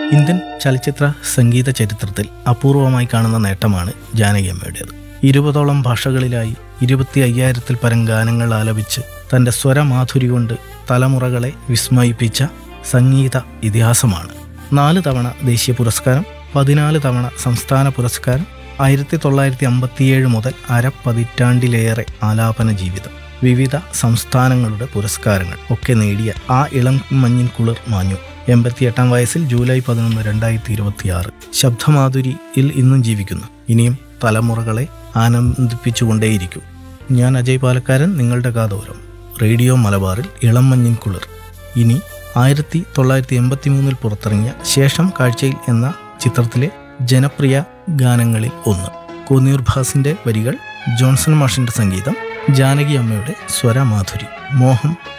Indian ചലച്ചിത്ര സംഗീത ചരിത്രത്തിൽ അപൂർവമായി കാണുന്ന നേട്ടമാണ് ജാനകിയമ്മയുടേത്. 20ഓളം ഭാഷകളിലായി 25,000-ൽ പരം ഗാനങ്ങൾ ആലപിച്ച് തൻ്റെ സ്വരമാധുരി കൊണ്ട് തലമുറകളെ വിസ്മയിപ്പിച്ച സംഗീത ഇതിഹാസമാണ്. 4 തവണ ദേശീയ പുരസ്കാരം, 14 തവണ സംസ്ഥാന പുരസ്കാരം, 1957 മുതൽ അരപ്പതിറ്റാണ്ടിലേറെ ആലാപന ജീവിതം, വിവിധ സംസ്ഥാനങ്ങളുടെ പുരസ്കാരങ്ങൾ ഒക്കെ നേടിയ ആ ഇളം മഞ്ഞിൻ കുളിർ മാഞ്ഞു. 88-ാം വയസ്സിൽ ജൂലൈ 11, 2026 ശബ്ദമാധുരിയിൽ ഇന്നും ജീവിക്കുന്നു. ഇനിയും തലമുറകളെ ആനന്ദിപ്പിച്ചുകൊണ്ടേയിരിക്കും. ഞാൻ അജയ് പാലക്കാരൻ, നിങ്ങളുടെ കാതോരം റേഡിയോ മലബാറിൽ ഇളം മഞ്ഞിൻ കുളിർ. ഇനി 1983 പുറത്തിറങ്ങിയ ശേഷം കാഴ്ചയിൽ എന്ന ചിത്രത്തിലെ ജനപ്രിയ ഗാനങ്ങളിൽ ഒന്ന്. കോന്നിയൂർ ഭാസിന്റെ വരികൾ, ജോൺസൺ മാഷിന്റെ സംഗീതം, ജാനകി അമ്മയുടെ സ്വരമാധുരി. മോഹം